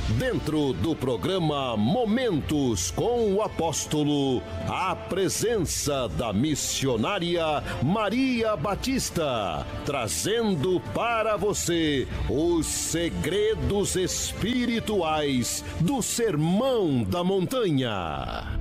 Dentro do programa Momentos com o Apóstolo, a presença da missionária Maria Batista, trazendo para você os segredos espirituais do Sermão da Montanha.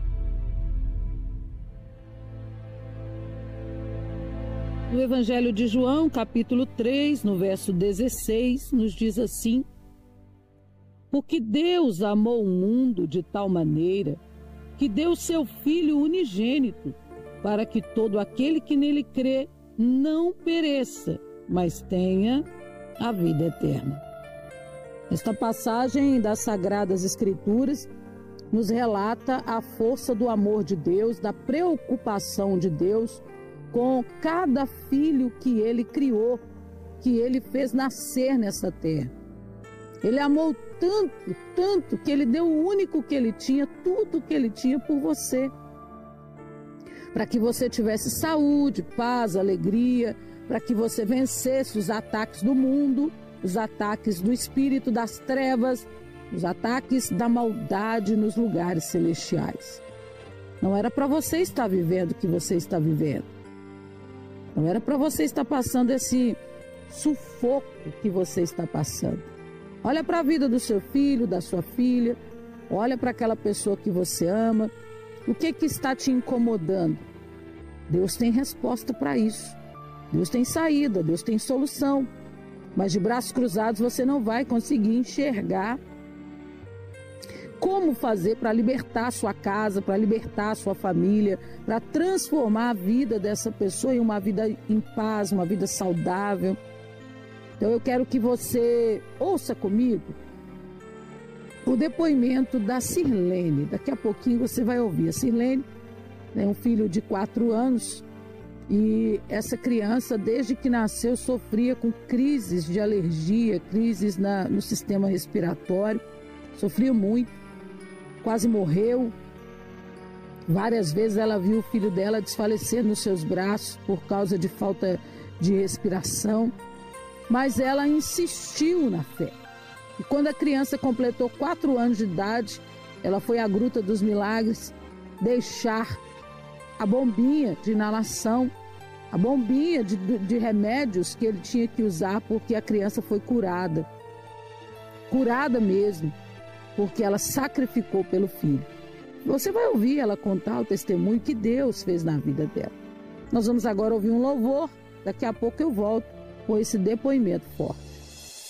No Evangelho de João, capítulo 3, no verso 16, nos diz assim: porque Deus amou o mundo de tal maneira que deu seu Filho unigênito, para que todo aquele que nele crê não pereça, mas tenha a vida eterna. Esta passagem das Sagradas Escrituras nos relata a força do amor de Deus, da preocupação de Deus com cada filho que Ele criou, que Ele fez nascer nessa terra. Ele amou tanto que Ele deu o único que Ele tinha, tudo que Ele tinha por você. Para que você tivesse saúde, paz, alegria, para que você vencesse os ataques do mundo, os ataques do espírito das trevas, os ataques da maldade nos lugares celestiais. Não era para você estar vivendo o que você está vivendo. Não era para você estar passando esse sufoco que você está passando. Olha para a vida do seu filho, da sua filha, olha para aquela pessoa que você ama. O que está te incomodando? Deus tem resposta para isso. Deus tem saída, Deus tem solução. Mas de braços cruzados você não vai conseguir enxergar como fazer para libertar a sua casa, para libertar a sua família, para transformar a vida dessa pessoa em uma vida em paz, uma vida saudável. Então eu quero que você ouça comigo o depoimento da Sirlene. Daqui a pouquinho você vai ouvir. A Sirlene é um filho de 4 anos e essa criança, desde que nasceu, sofria com crises de alergia, crises no sistema respiratório. Sofria muito, quase morreu. Várias vezes ela viu o filho dela desfalecer nos seus braços por causa de falta de respiração. Mas ela insistiu na fé. E quando a criança completou 4 anos de idade, ela foi à Gruta dos Milagres deixar a bombinha de inalação, a bombinha de remédios que ele tinha que usar, porque a criança foi curada. Curada mesmo, porque ela sacrificou pelo filho. Você vai ouvir ela contar o testemunho que Deus fez na vida dela. Nós vamos agora ouvir um louvor, daqui a pouco eu volto com esse depoimento forte.